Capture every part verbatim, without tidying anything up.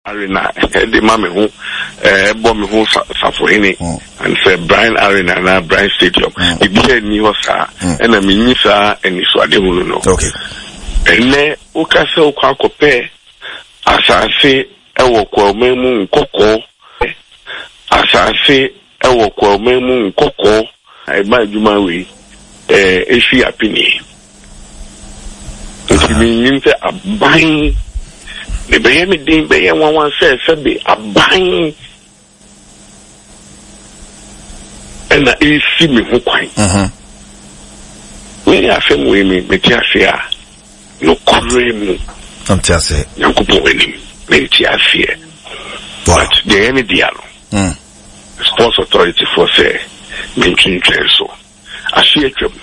Arena, the mommy who, uh, bomb who suffer any, and said Brian Arena and Brian Stadium. The beer knew her, and a minister, and so I didn't know. Okay. And then, Okaso Kwakope, as I say, I walk well, Memu Coco, as I say, I walk well, Memu Coco, I buy you my way, uh, a she opinion. It means a buying. The baby didn't be one one says, be a buying and I see me who quite. When I feel women, Metiasia, no cream, Antiase, Yankupo winning, Metiasia. But the any dialogue, Sports Authority for say, making so. I see a job.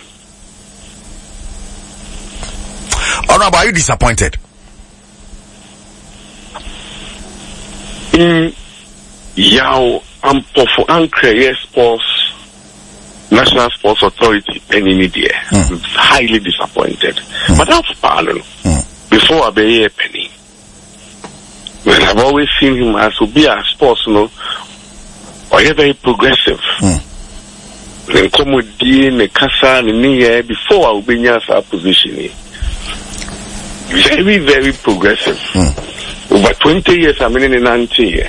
Oh, no, but are you disappointed? In Yao Ampofo Ankre Sports National Sports Authority and in India, mm. highly disappointed. Mm. But that's pardon. Mm. Before I be a penny, well, I've always seen him as to be a sports, no, or very progressive. Then come with D in the Casa and near before I'll be in our position. Very, very progressive. Mm. Over twenty years, I mean, in nineteen years.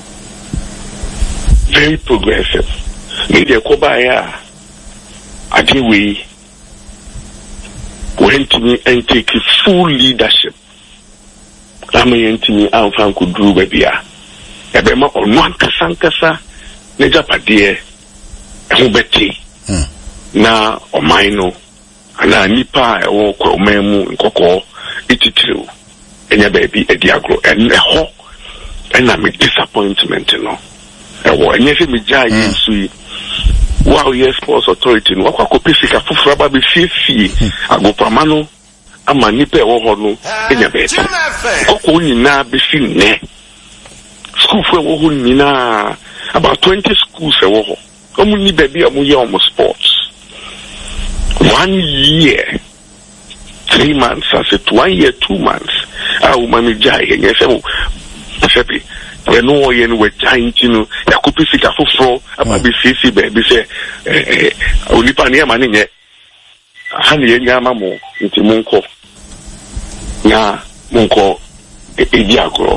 Very progressive. Media Kobaya, Adiwi, went to me and take full leadership. I mean, to me, I'm from Kudu, baby. Ebema on one Kasankasa, Neja Padie, Hubeti, na Omaino, and I nipa, or Memu, Koko, Ititu. And your baby a diagro and a hawk and I'm a disappointment, you know. And yes, me jay sweet. Wow, yes, Sports Authority, no Wakopisica for Frababi Fifi, I go Pamano, a manipe or hono in your bed. Coconina be seen ne. School for Wohunina, about twenty schools a woho. Only baby a muya sports. One year. Three months, I said one year, two months. I will manage jay and yes, I said, you know, you were giant, you know, Yakupi Sikafu fro, about the C C baby say, only Pania Manning, Honey and Yamamo, into Munko. Na Munko, a diagro.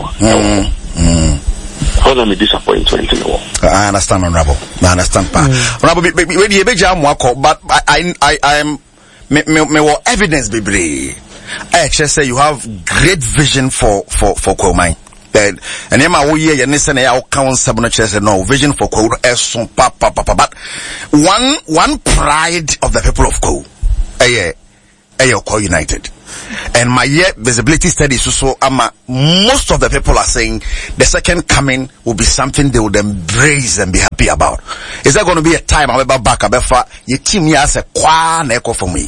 How am I disappointment in the world? I understand, Honorable. I understand, Pa. Honorable, maybe a big jam, but I, I, I am. Me, me, me what evidence be brave. I actually say you have great vision for, for, for Kwomai. And, and Emma, we hear, you listen, I count seven chairs and no vision for Kwo, son, papa, papa, but one, one pride of the people of Kwo, eh, eh, Kwo United. And my year visibility studies, so, so, um, most of the people are saying the second coming will be something they would embrace and be happy about. Is there going to be a time I'll be back, I'll be far, your team here has a quan echo for me?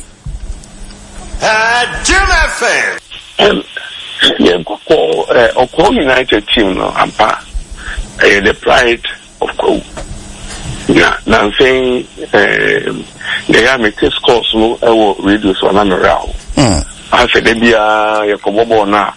Uh, Jim F M. Um, yeah, for, uh, Kwo United team, no, Ampa, uh, the pride of Kwo. Yeah, now I'm saying, um, they are making scores, no, I will reduce one on the round. I said, maybe a Kobobo now.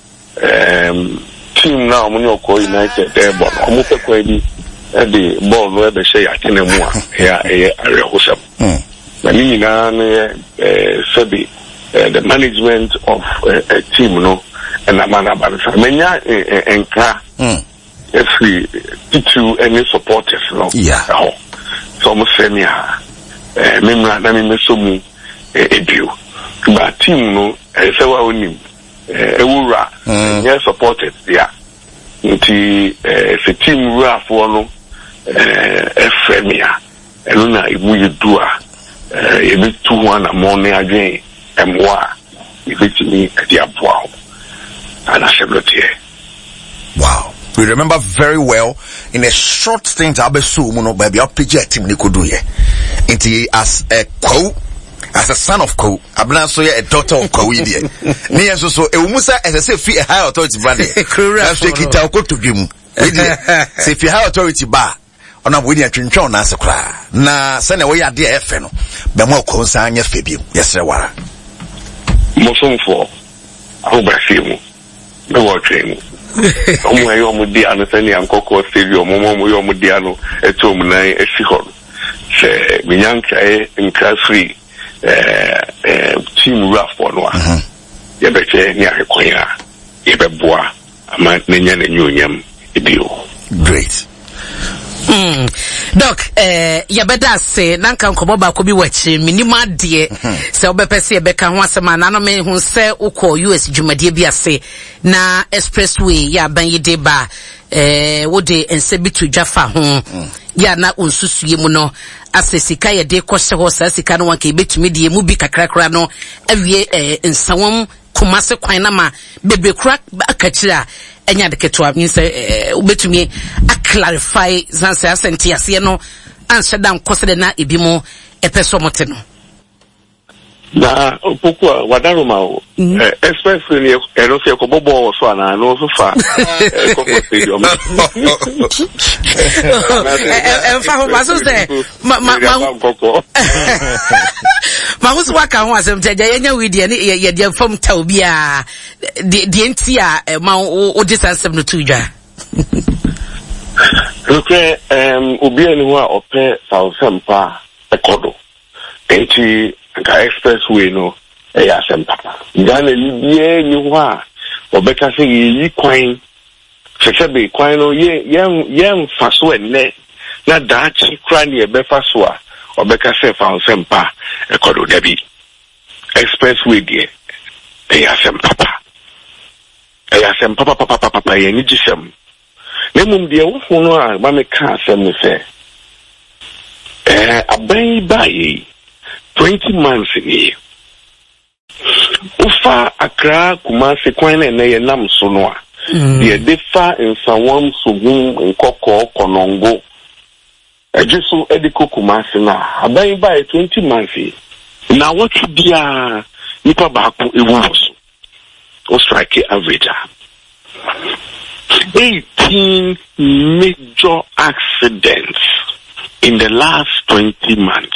Um, team now, when you're Kwo United, there, but I'm not quite the ball where they say I can more. Yeah, area Hosam. But me, now, Sebi, the management of a team, no, and a man about it. Menya and Kra, if we teach you any supporters, no, yeah. So I'm saying, yeah, Mimra, Nami Mesumi, a view. But team no, eh, say what we need. Eh, Ewura, yes supported, yeah. Nti eh, the team Ewura for no, eh, Efremia, Eluna Ibu Yedua, eh, Ibu two one a morning again, and moi, Ibu to me at the Abuao, and I said, wow. We remember very well in a short stint, Abesu, Muno, baby, our P G team, Nikuduye. Nti as a Kwo. As a son of Kwo, Abna so a daughter of Kwo India. Near so so, a Musa as I say, free a high authority brother. That's take it out to Jim. Say, if you have authority bar, on a winning a trinchon as a cry. Na, send away a dear Feno. Bemo Consanya Fabium. Yes, sir. Wara. Moson for Albafimo. no what train omo ayo omo di ano sani ankoko stadium omo omo yo omo di ano eto omo nan esi ho se minyanka e nka free eh eh team raf no a ye be che ni akoya ye be boa ama nenya na nyonyam edio. Great. Mm. Doc, eh, yabeda se nanka nkomo ba ko bi wachi minima de se obepese e beka ho asema na no me hu se ukọ U S dwumadie bi ase na expressway ya ban yide ba eh wode ense bitu dwafa ho ya na onsusuye mu no asesika ye de kwose ho sa sika no wanka betumi de mu bi kakrakra no awie eh nsawom kumase kwan na ma bebrekura akachira enya de ketwa mi se ubetumi a clarify zanse asenti ase no anse dan kosede na ebimo epeso mote no na opokwa wadaro ma o especially ni eno se ko bobo so ana no so fa ko ko stadium e fa ho maso se ma ma ma ho so waka ho asem teja yenya we de ye de fam ta obi a de enti a ma o disansem no tuja okay um obi ani ho a ope Southempa ekodo enti ka expressway no e ya Sempapa ngana libie ni ho a obeka se yi kwan se be kwan no ye ye ye faso enne na daachi kra ni e be faso a obeka se fa Sempa e kodo dabi expressway die e ya Sempapa e ya Sempapa papa papa papa ye ni gisem na mum die wo hu no a ba me ka asem ni se eh aban bayi twenty months ni ufa Accra Kumasi kwan na ye nam so no a ye defa nsawam sugun nkoko konongo ejisu ediko Kumasi na aban bayi twenty months na what bia nipa ba ko ewu so o strike average eighteen major accidents in the last twenty months.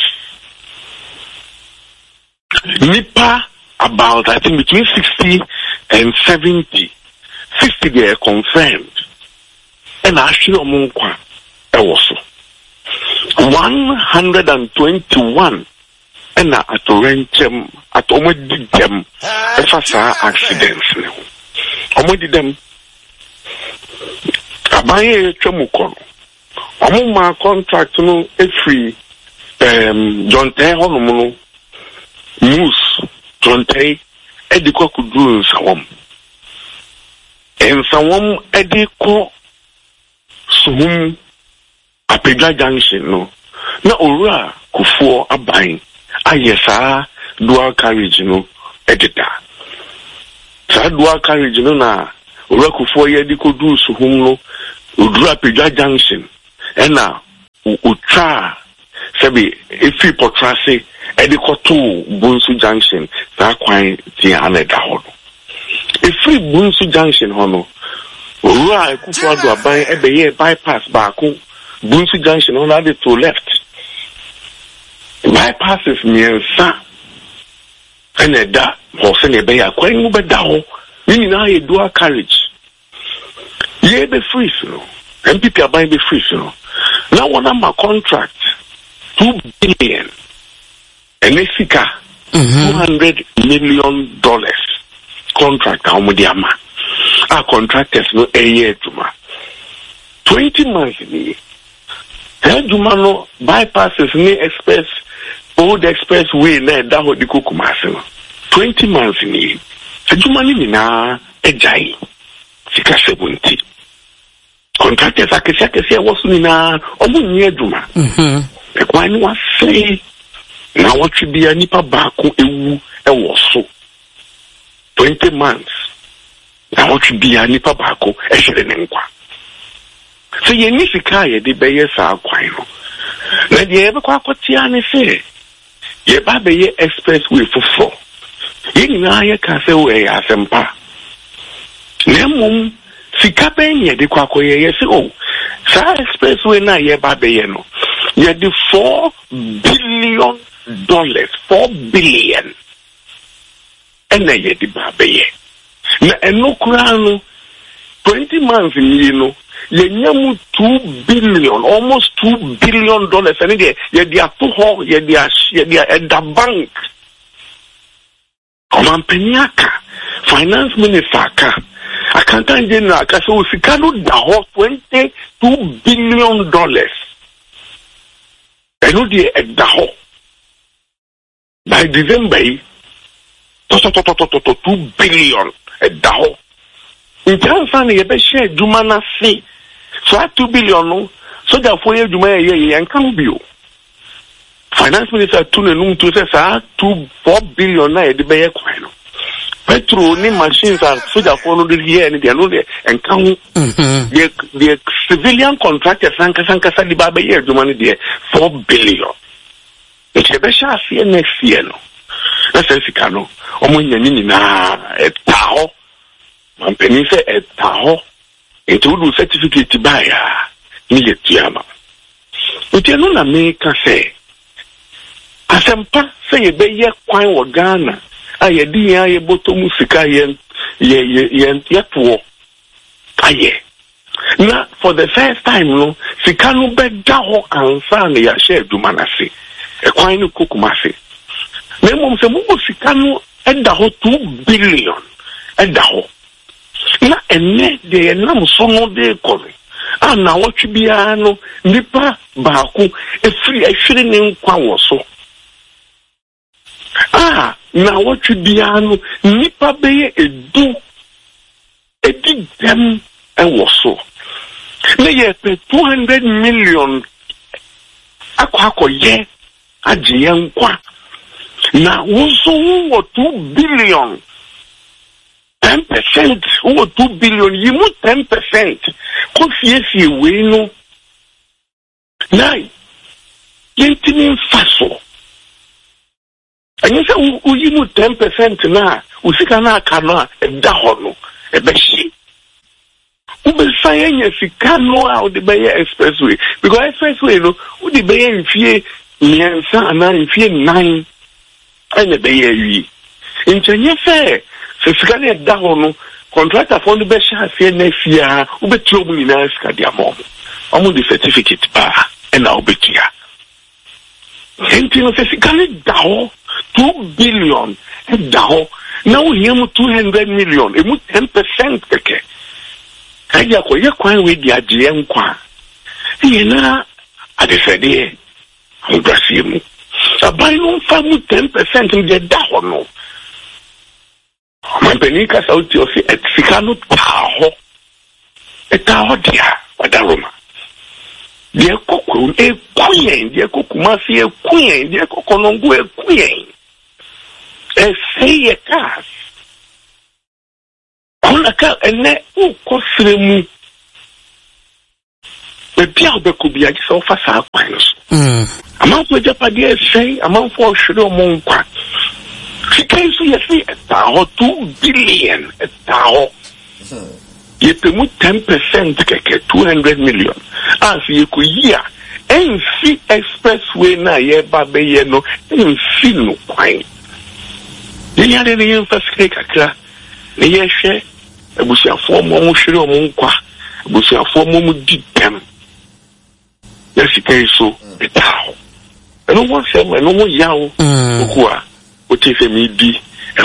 Nipa about I think between sixty and seventy. sixty they are confirmed. And actually omunkwa ewoso. one hundred twenty-one and at Orenchem at omedi dem efasa accidents now. Omedi dem abaye chemukono. Omuma contract no every um John Tay honomuno Moose, Jonte, Ediko Kudu, and Sawam. And Sawam Ediko Sum Apega Junction, no. Na Ura Kufu Abain, Ayesa, dual carriage, no, editor. Sa dual carriage, no, na Ura Kufu Ediko Du Sum, no, Udra Apega Junction, and now Utra Sabi, if you portray Ediko to Bunsu Junction, that quite the Hane Dahono. A free Bunsu Junction, Hono, Ura Kufuado by Ebeye bypass Baku, Bunsu Junction, on the to left. Bypasses near Sa and a da, or send a bear, quite move a down, meaning now a dual carriage. Ye be free, so, and people are buying the free, so. Now, one of my contract, two billion. Enesika, mm-hmm. two hundred million dollars contract. How much ama? Our contractors no a year juma. Twenty months ni. Hey juma no bypasses ni express old expressway na daho di Kumasi no. Twenty months ni. Hey juma ni na ejai. Sika seventy. Contractors akesi akesi wasu ni na omu ni juma. Mhm. Ekwa ni wa say. Na what should be a nipa bako ewu ewo so twenty months. Na what should be a nipa bako e shere ne nkwa. So ye ni sika ye de beye sa kwan no. Na de ye be kwa kwatia ne se ye ba beye expressway fofo. Ye ni na ye ka se we ya Sempa. Na mum sika ben ye de kwa koye ye se o sa expressway na ye ba beye no. Ye de four billion dollars, four billion. And then ye di babaye. Na eno kura no twenty months you know yenyamu two billion, almost two billion dollars. And ye ye dia to ho ye dia ye dia at the bank. Omampeniaka finance minister ka accountant general ka so sikano da ho twenty-two billion dollars. Eno die at the ho by December to to to to to two billion at the ho. In terms of the share, Jumana say, so at two billion, no, so that for you, Jumaya, ye, and can be. Finance Minister, two and two says, two, four billion, I the Bayer Quino. Petro, ni machines are so that for the year and the another, and come, the civilian contractor, Sanka Sanka Sadi Baba, year, Jumani, dear, four billion. It's a better year next year, no. That's a Sicano, Omunyanina, a Tao. Mampeni se etaho enti wudu certificate baya ni yetiama enti no na meka se asempa se ye be ye kwan wo Ghana ayedi ya ye botomu sika ye ye ye yeto aye na for the first time no sika no be da ho ansa na ya share dumanase e kwan ni kokumase na mom se mo sika no e da ho two billion e da ho na ene de nam so no de kore ana wotwe bia no nipa baako efiri ehwere ne nkwa wo so ah na wotwe bia no nipa beye edu edi dem e wo so na ye pe two hundred million akwa akoye agye nkwa na wo so wo two billion ten percent or two billion, you move ten percent. Because yes, you win. Now, you mean faso. And you say, you move ten percent now. You see, kana kana a dahono a beshi. Ube saying yes, you can't know how the Bayer Expressway because Expressway no, who the Bayer in fear niansa and in fear nine and the Bayer we. In China fair. Se sikane da hono contractor for the best share next year u be trouble ni na ska dia mom omo the certificate pa and now be kia enti no se sikane da ho two billion e da ho now him two hundred million e mu ten percent keke aja ko ye kwan we dia je nkwa ye na adefede o brasimu abai no fa mu ten percent de da ho no Mampenika sauti ofi etikano taho etaho dia wadaroma dia kokuru e kuyen dia kokumasi e kuyen dia kokonongu e kuyen e seye kas kuna ka ene ukosremu e bia obekubia gisa ofasa akwanso mm amanfo japadia e sei amanfo ohwere omonkwa Because you see a tao two billion a tao. You pay mu ten percent keke two hundred million. As you could hear N C Expressway na ye babe ye no N C no kwine. Ye yade ne yemfasike kakra. Ne ye hwe abusuafo mo mo hwere o mo nkwa. Abusuafo mo mo di dem. Yes you so a tao. No one say no mo yawo okua. Okay,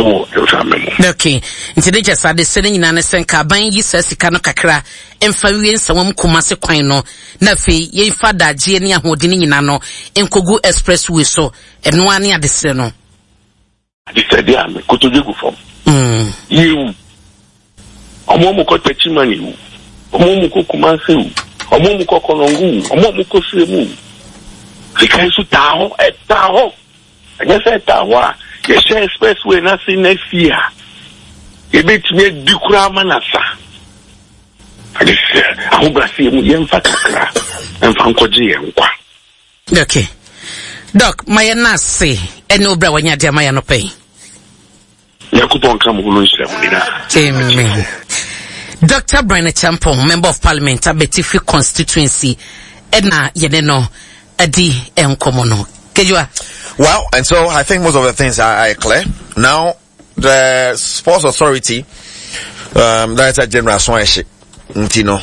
nti de just ade sene nyina ne senka ban yi sasika no kakra emfa wie nsawam komase kwan no na fe ye fa daje ne ahode ne nyina no enkogu expressway so eno ane ade se no ade se dia me kotodegu fom mm you omo mo ko techimani wu omo mo ko komase wu omo mo ko konongu omo mo ko semu fikai su taho e taho anya se taho Yes, expressway nothing next year. You bet me dikura manasa. I just I hope I see you yemfakakra. Emfankoji yemkwa. Okay. Doc, my nasi eno bra wanya dia maya no pay. Yakupon kam hulu nshira munina. Amen. Doctor Brian Champong, Member of Parliament, Abetifi constituency, Edna Yeneno, Adi Enkomono. Well, and so I think most of the things are, are clear. Now, the Sports Authority um Director General so ehye nti no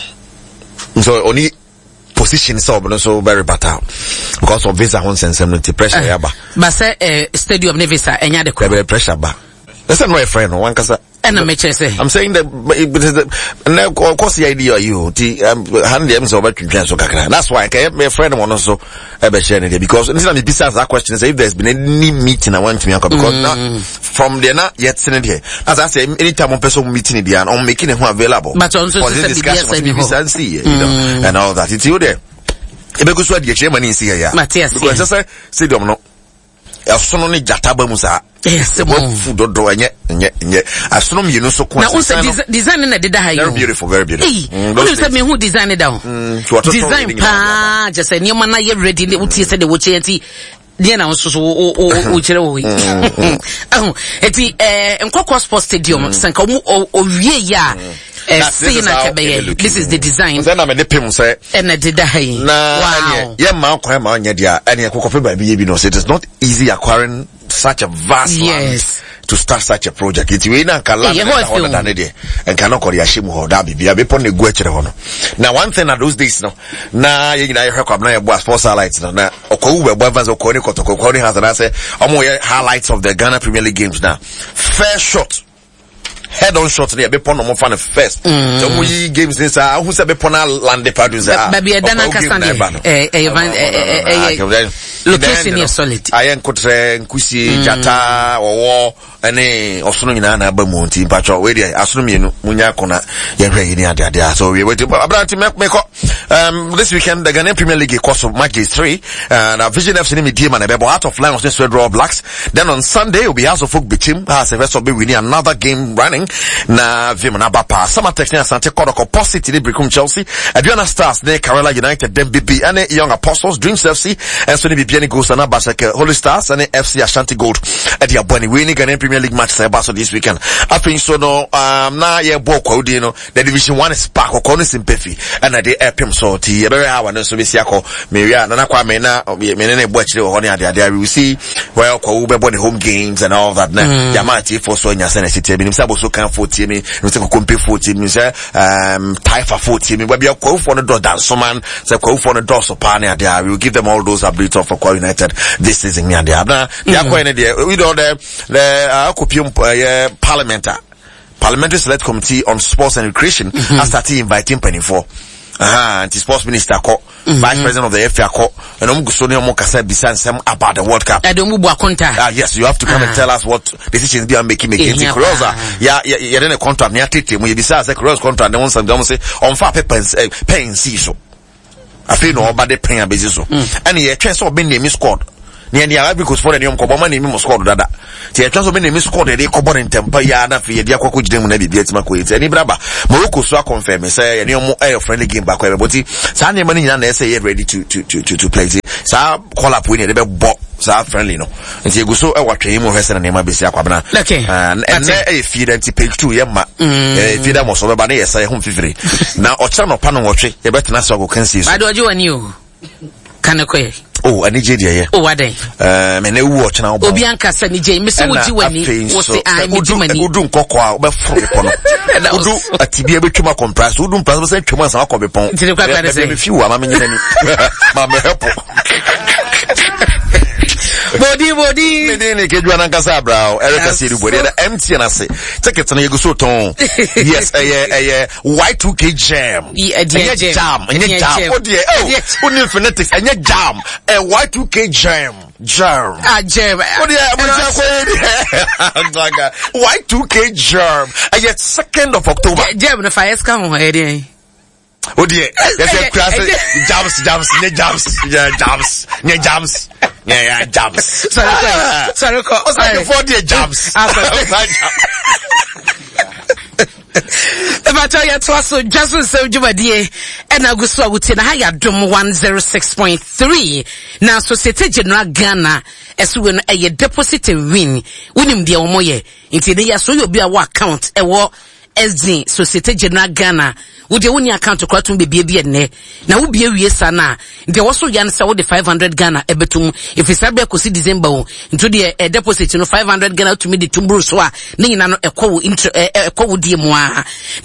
so only position so but so very better because of visa on sensem no pressure uh, yaba but say uh, stadium ne visa enya de ko pressure ba that's not my friend no one kasa and I'm say I'm saying that now of course the idea you the hand them so about so kakra that's why okay my friend one also ebe share there because instead of me business that question say if there's been any meeting I want to make because mm. now from there now yet sitting here as I say anytime one person meeting there and I'm making it available but also for this discussion with business see you know and all that it's you there ebe go so the chair money see here because just say stadium no asono ne jataba musa yes mo food do enye enye enye asono mi no so ko na unse design na deda ha very beautiful very beautiful mm, say me who design da ho design pa just say nioma na ye ready ne utie say de wo chianti dia na so so o o kire wo yi ah eti eh nkokọ sports stadium sanka o wie ya eh see na kebeye this is the design then am dey pem say and na deda ha yi wow ye ma kwa ma anya dia ene kokofo ba bi ye bi no it is not easy acquiring such a vast yes. land to start such a project. It's we na kala na than it and cannot call yashimu ho da bibia be pon egu akire ho no. Now one thing at those days no na ye na hwe kwam na ye bo sports highlights no na okwu be bo advance okwu ni kotoko okwu ni has na say omo ye highlights of the Ghana Premier League games now. First shot head on shot there be pon no fan first so mo yi games in sa who say be pon land the produce ah baby e dana kasande eh eh eh location is solid ayen kotre nkusi jata owo ene osono nyina na ba mu nti pacho we dey asono mienu munya kona ye hwe yini ade ade so we wait abranti meko um this weekend the Ghana Premier League course of match is three and uh, Vision F C ni team and be out of line of the Red Blacks. Then on Sunday will be House of Folk team as a vessel be winning another game running na Vimana Bapa Sama Texnia Sante Kodoko Posit ni Bricum Chelsea Adriana Stars ne Kerala United then B B and Young Apostles Dreams F C and so ni Bibiani Goals and Basake Holy Stars and F C Ashanti Gold at the Abani winning Ghana Premier League match say Baso this weekend. I think so no um na ye bo kwa udi no the division one is back okoni simpefi and na de epim so ti e be hawa no so be siako me wi na kwa me na me ne bo chire ho ne ade ade we see well kwa ube bo the home games and all that na jamati for so nya sene city bi nimsa bo so kan forty mi nimsa ko kompe forty mi say um Taifa forty mi we be kwa for no do dance man say kwa for no do so pa ne ade we will give them all those updates for Kwa United this season nya ade na ya kwa ne de we do the the akopim uh, parliament parliamentary select committee on sports and recreation mm-hmm. has started inviting penny for uh anti sports minister ko mm-hmm. vice president of the F A ko and um guso ne um kasa bisan some about the World Cup ah yes you have to come uh-huh. and tell us what decisions they are making against the Croatia ya ya ya then a contract ne atete mu bisa say Croatia contract ne won some dem say on fa papers pen see so afi no oba de pen abezi so and ye twen so be name squad ni ndia because for the name ko boma ni mi squad dada ti e twanso be name squad de ko bon tempa ya na fi ye dia kwakọ gidem na bibia tima ko eti ani braba Morocco so confirm say ye ni omo air friendly game back we but sa na mani nyina na say ye ready to to to to, to play sa call up we ni de be bo sa friendly no nti eguso e watwe mu hwese na nema besi akwabena and and e feed anti page two ye ma e feed am so be ba na ye say home fifiri na o kira no pa no watwe ye betena so go kan si so ba do oji wani o kanako oh ani je dia ye oh waden eh me na wu o chena obo obi anka sa ni je me se wuji wani wo se ai mi jumani udu nkokọ a be fro be pono udu atibia be twuma compress udu compress be se twuma sa akọ be pon ntire kwa kwa se me fi wa ma me nyina ni ma me help body body me dey ne keju anankasa brao erika siri body da empty na se ticket na yego so ton yes eh eh Y two K jam yeah jam anya jam o de oh uni phonetics anya jam eh Y two K jam jam ah jam o de abuja ko daga Y two K jam eh second of October jam no fire ska ho e dey o de yes class jams jams ne jams jams ne jams yeah, yeah, jams. Sorry, sorry, sorry. What's like four day jams? If I tell you to us, so just so Jumadi and Augusto would say, I had drum one zero six point three. Now, Societe General Ghana, as when a deposit win, win him the Omoye, into the year, so you'll be a work count, a war. S D Societe General Ghana wo de woni account kwa tum be bia ne na wo bia wie sana de wo so yan sa wo de five hundred Ghana ebetum if isabe akosi December wo into de uh, deposit no five hundred Ghana to me de tumburu so a ne nyina no ekwo wo ekwo wo die mu a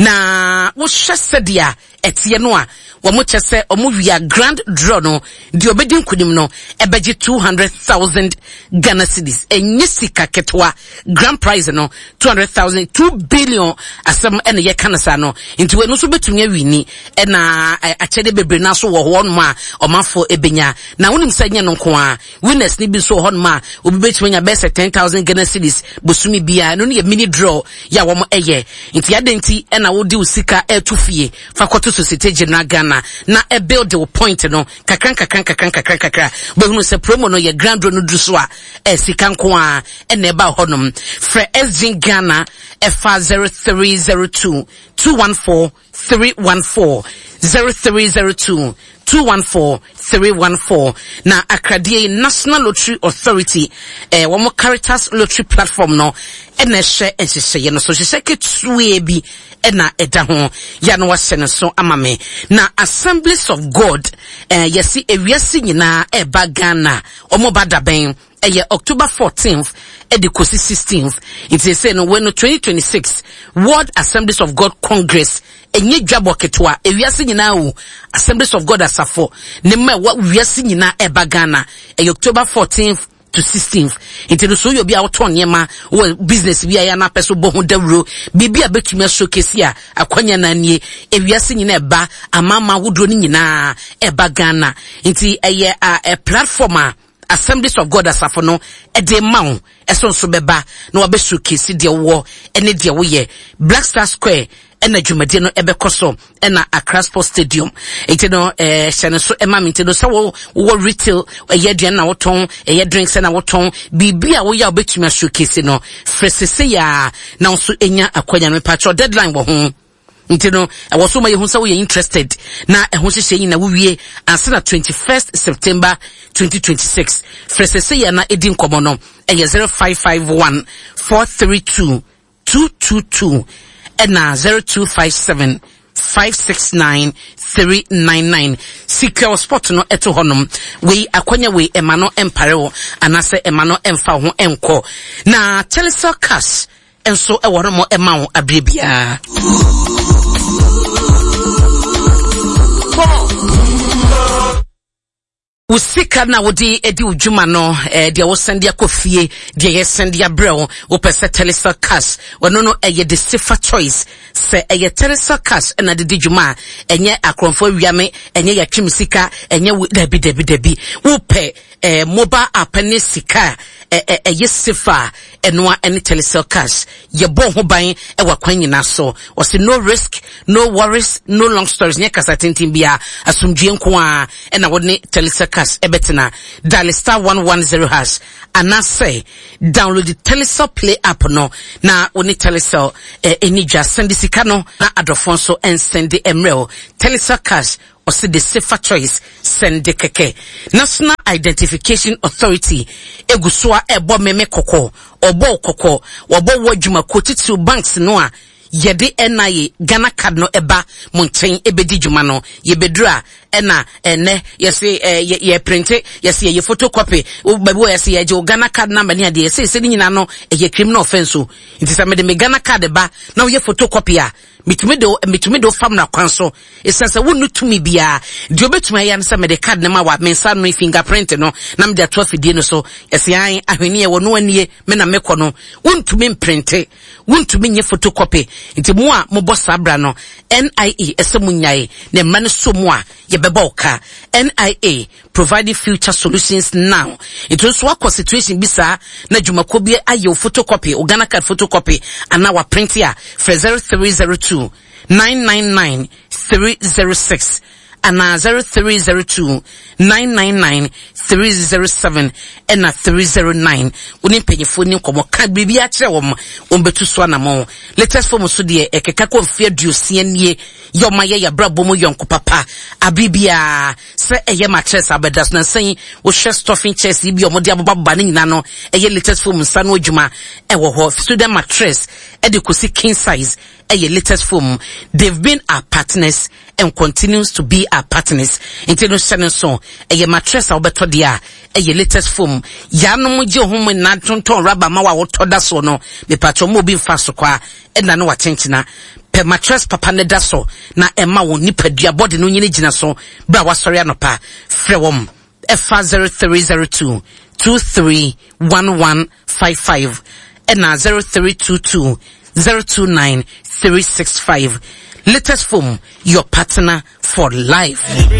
na wo hwese dia etie no a wo mo chese o mo wia grand draw no de obedi nkunim no ebeji two hundred thousand Ghana cedis enye sika ketwa grand prize no two hundred thousand two billion asem ene ye kanasa no into we no so betumi awini ena achede bebre na so wo ho no ma omafo ebenya na wonim sanye no nko a winners ni bi so ho no ma obi betumi nya best ten thousand Ghana cedis bosumi bia no ne mini draw ya wo mo eye into ya denti ena wo di usika etufie fakoto Societe General Ghana na e build the point no kakran kakran kakran kakran kakran be hunu se promo no ye grand draw no du so a e sika nko a ena e ba honom fra S G Ghana F R zero three zero two two one four three one four zero three zero two two one four three one four na Akradie National Lottery Authority eh womo Caritas Lottery Platform no ena hye enhye no so hye ketue bi ena eda ho ya no wase no so amame na Assemblies of God eh yesi ewiase nyina e ba Ghana omo bada ben eh October fourteenth edikosi sixteenth it is say no when twenty twenty-six World Assemblies of God Congress enye dwabo ketwa ewiase nyina wo Assemblies of God asafo ne ma wiase nyina e ba Ghana eh October fourteenth to sixteenth into so you be out on yema wo business bi ya na peso bo ho dawro bibia betumi showcase a akwanya na nie ewiase nyina eba amama wodro ni nyina eba Ghana nti eye a platform Assemblies of God asafo no e de mawo eso so beba na wo be showcase de wo ene de wo ye Black Star Square ena dwumade no ebekoso ena Accra Sports Stadium enti no eh hye so ema minti no so wo wo retail eye duan na woton eye drinks na woton bibia wo ya obetumi showcase no fresese ya na so enya akwanya no patro deadline wo ho enti no e wo so ma ye hu sa wo ye interested na e ho hye yin na wo wie ansa na twenty-first September twenty twenty-six fresese ya na edi nkomo no eye zero five five one four three two two two two ena zero two five seven five six nine three nine nine secure spot no eto honum we akwanya we emano empareo anase emano emfa ho enko na Telesur cash enso e woro mo ema ho abrebia usika na wodi edi ujuma no eh dia wo send ya kofie dia ye send ya brel wo pese Telesur cash wono no eye the safer choice se eye Telesur cash na de djuma enye akronfo wiame enye ya twimisika enye dabi dabi dabi wo pe eh mobile app ne sika eh eye safer enwa ene Telesur cash ye bon ho ban e wakwan nyina so o se no risk no worries no long stories nye kasa tintin bia asumdue nko a e na woni Telesur cash ebetina dial star one one zero hash anase download the Telesur Play app no na woni Telesur eh, enija send sika no na adofonso and send the emrel Telesur cash or say the safer choice send the keke National Identification Authority egusua ebo meme koko obo koko obo wajuma kotitu banks no a yede N I A Ghana card no eba monchen ebedi djuma no yebedura ena ene yesi ye, ye printe yesi ye photocopy o babu yesi ye je Ghana card number ni ade yesi se ni nyina no ye criminal offense o nti sa me de me Ghana card ba na ye photocopy a mitumi do mitumi do fam na kwanso esense wonu tumi bia de obetumi ya nsa me de card na ma wa mensa no fingerprint no na me de ato afidie no so yesi an ahwene ye wono anie me na mekɔ no wontumi mprinte wontumi nye photocopy nti mo a mo bossa bra no N I A esemunyae na mma no so mo a ye beba oka N I A providing future solutions now it was what situation bisa na dwumako bi aye photocopy o Ghana card photocopy ana wa print ya for zero three zero two nine nine nine three zero six ana zero three zero two nine nine nine three zero seven ena three zero nine woni mpanyefo ni komo ka bibia kire wom ombetu so anamo latest form so de ekeka ko mfia duosia nie yoma ye ya brabo mo yonko papa abibia se eye mattress abedas na sen wo hwe stuffing chairs bi omode ababa ne nyina no eye latest form sa no adwuma e wo ho student mattress e de kosi king size eye latest form. They've been our partners and continues to be our partners. Intino channel so eye mattress obeto dia eye latest form ya no mo je ho mo na tonton rubber ma wa woto da so no me patro mo bi fa so kwa e na no wa chenchina per mattress papa ne da so na emma wo nipadua body no nyine gina so bra wa sori anopa frɛ wom F zero three zero two two three one one five five and na zero three two two zero two nine three six five. Latest Foam, your partner for life.